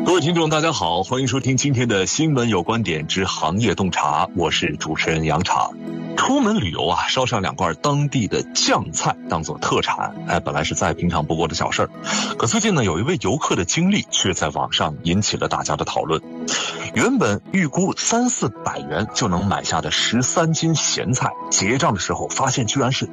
各位听众大家好，欢迎收听今天的新闻有观点之行业洞察，我是主持人杨茶。出门旅游啊，烧上2罐当地的酱菜当做特产，本来是再平常不过的小事儿。可最近呢，有一位游客的经历却在网上引起了大家的讨论。原本预估300-400元就能买下的13斤咸菜，结账的时候发现居然是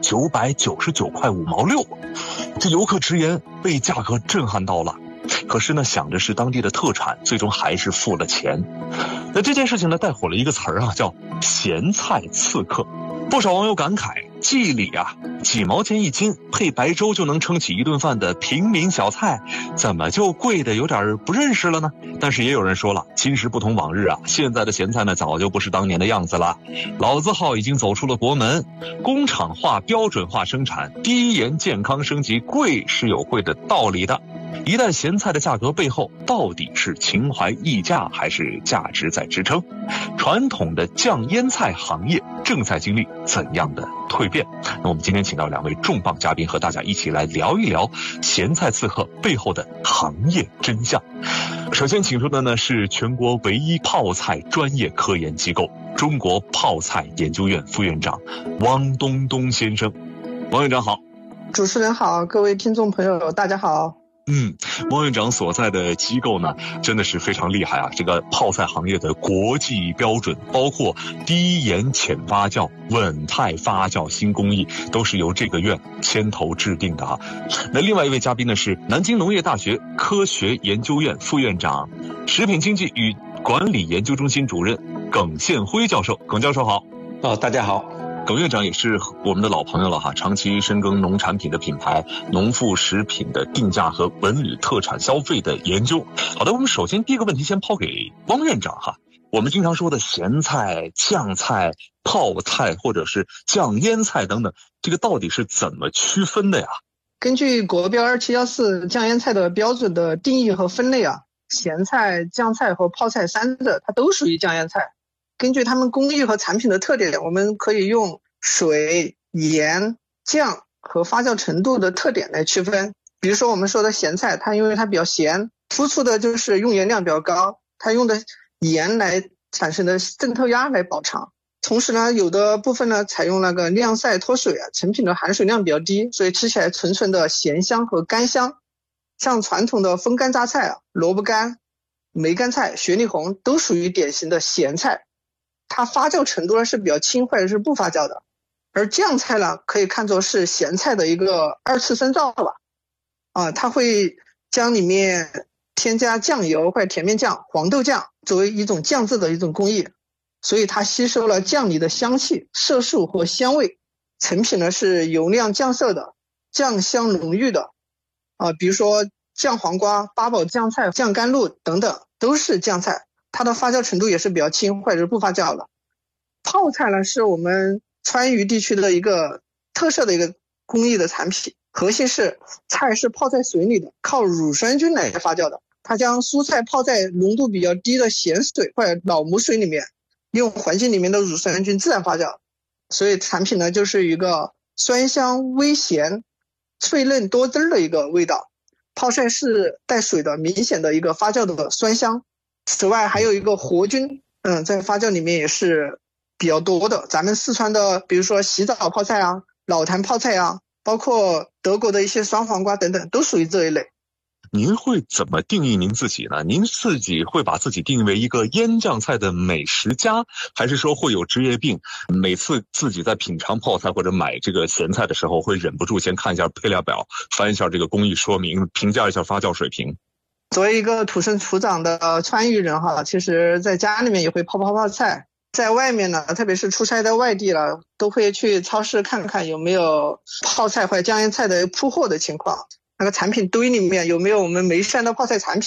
999块5毛6。这游客直言被价格震撼到了。可是呢，想着是当地的特产，最终还是付了钱。那这件事情呢，带火了一个词儿啊，叫咸菜刺客。不少网友感慨，记忆里啊，几毛钱1斤配白粥就能撑起一顿饭的平民小菜，怎么就贵的有点不认识了呢？但是也有人说了，今时不同往日啊，现在的咸菜呢，早就不是当年的样子了。老字号已经走出了国门，工厂化、标准化生产，低盐健康升级，贵是有贵的道理的。一袋咸菜的价格背后，到底是情怀溢价还是价值在支撑？传统的酱腌菜行业正在经历怎样的蜕变？那我们今天请到2位重磅嘉宾，和大家一起来聊一聊咸菜刺客背后的行业真相。首先请出的呢是全国唯一泡菜专业科研机构中国泡菜研究院副院长汪东东先生。汪院长好。 主持人好，各位听众朋友大家好。 汪院长所在的机构呢，真的是非常厉害啊！这个泡菜行业的国际标准，包括低盐浅发酵、稳态发酵新工艺，都是由这个院牵头制定的啊。那另外一位嘉宾呢，是南京农业大学科学研究院副院长、食品经济与管理研究中心主任耿宪辉教授。耿教授好。 大家好。 耿院长也是我们的老朋友了哈，长期深耕农产品的品牌、农副食品的定价和文旅特产消费的研究。好的，我们首先第一个问题先抛给汪院长哈。我们经常说的咸菜、酱菜、泡菜或者是酱腌菜等等，这个到底是怎么区分的呀？ 根据国标2714酱腌菜的标准的定义和分类啊，咸菜、酱菜和泡菜3者它都属于酱腌菜。根据它们工艺和产品的特点，我们可以用水、盐、酱和发酵程度的特点来区分。比如说我们说的咸菜，它因为它比较咸，突出的就是用盐量比较高，它用的盐来产生的渗透压来保长。同时呢，有的部分呢采用那个晾晒脱水啊，成品的含水量比较低，所以吃起来纯纯的咸香和干香。像传统的风干榨菜啊，萝卜干、梅干菜、雪里红都属于典型的咸菜。它发酵程度呢是比较轻或者是不发酵的，而酱菜呢可以看作是咸菜的一个2次深造吧。它会将里面添加酱油或者甜面酱、黄豆酱作为一种酱制的一种工艺，所以它吸收了酱里的香气、色素和香味，成品呢是油亮酱色的、酱香浓郁的。比如说酱黄瓜、八宝酱菜、酱甘露等等都是酱菜。它的发酵程度也是比较轻或者是不发酵的。泡菜呢是我们川渝地区的一个特色的一个工艺的产品，核心是菜是泡在水里的，靠乳酸菌来发酵的。它将蔬菜泡在浓度比较低的咸水或者老母水里面，用环境里面的乳酸菌自然发酵，所以产品呢就是一个酸香微咸、脆嫩多汁的一个味道。泡菜是带水的明显的一个发酵的酸香。此外还有一个活菌，在发酵里面也是比较多的。咱们四川的比如说洗澡泡菜啊、老坛泡菜啊，包括德国的一些酸黄瓜等等，都属于这一类。 您会怎么定义您自己呢？您自己会把自己定义为一个腌酱菜的美食家，还是说会有职业病，每次自己在品尝泡菜或者买这个咸菜的时候，会忍不住先看一下配料表，翻一下这个工艺说明，评价一下发酵水平？ 作为一个土生土长的川渝人哈，其实在家里面也会泡菜，在外面呢，特别是出差到外地了，都会去超市看看有没有泡菜或者酱腌菜的铺货的情况，那个产品堆里面有没有我们梅山的泡菜产品。